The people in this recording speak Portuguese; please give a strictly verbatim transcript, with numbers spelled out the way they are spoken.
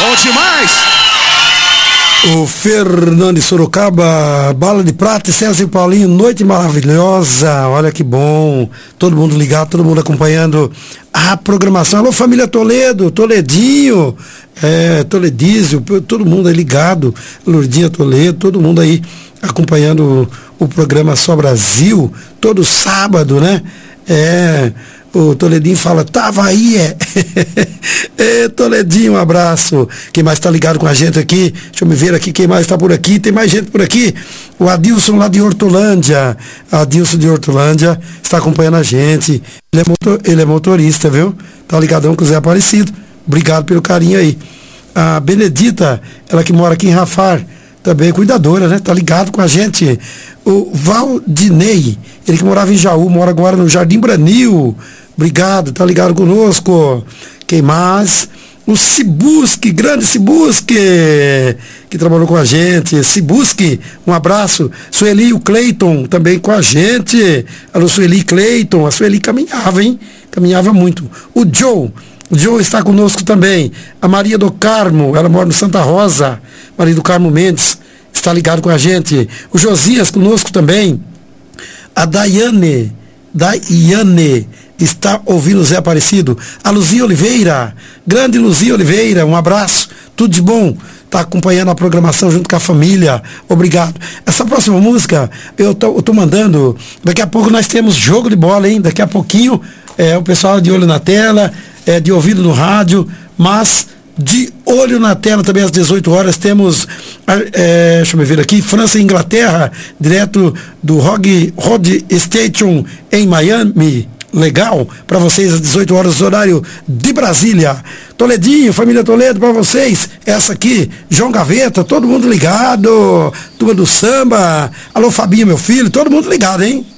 Bom demais! O Fernando de Sorocaba, Bala de Prata e César e Paulinho, noite maravilhosa, olha que bom, todo mundo ligado, todo mundo acompanhando a programação. Alô, família Toledo, Toledinho, é, Toledísio, todo mundo aí ligado, Lourdinha Toledo, todo mundo aí acompanhando o, o programa Só Brasil, todo sábado, né? É, o Toledinho fala, tava aí, é. é. Toledinho, um abraço. Quem mais está ligado com a gente aqui? Deixa eu me ver aqui, quem mais está por aqui? Tem mais gente por aqui. O Adilson lá de Hortolândia. Adilson de Hortolândia está acompanhando a gente. Ele é, motor, ele é motorista, viu? Tá ligadão com o Zé Aparecido. Obrigado pelo carinho aí. A Benedita, ela que mora aqui em Rafar, também cuidadora, né? Tá ligado com a gente. O Valdinei, ele que morava em Jaú, mora agora no Jardim Branil. Obrigado, tá ligado conosco. Quem mais? O Cibusque, grande Cibusque, que trabalhou com a gente. Cibusque, um abraço. Sueli e o Cleiton também com a gente. Alô, Sueli e Cleiton. A Sueli caminhava, hein? Caminhava muito. O Joe, o Joe está conosco também. A Maria do Carmo, ela mora no Santa Rosa. Maria do Carmo Mendes está ligado com a gente. O Josias conosco também. A Daiane, Daiane está ouvindo o Zé Aparecido. A Luzia Oliveira, grande Luzia Oliveira, um abraço, tudo de bom. Está acompanhando a programação junto com a família. Obrigado. Essa próxima música eu tô, eu tô mandando. Daqui a pouco nós temos jogo de bola, hein? Daqui a pouquinho é, o pessoal de olho na tela, é, de ouvido no rádio, mas de olho na tela também às dezoito horas temos, é, deixa eu me ver aqui, França e Inglaterra, direto do Rod, Rod Stadium em Miami. Legal, para vocês às dezoito horas, horário de Brasília. Toledinho, família Toledo, para vocês, essa aqui, João Gaveta, todo mundo ligado, turma do samba, alô Fabinho, meu filho, todo mundo ligado, hein?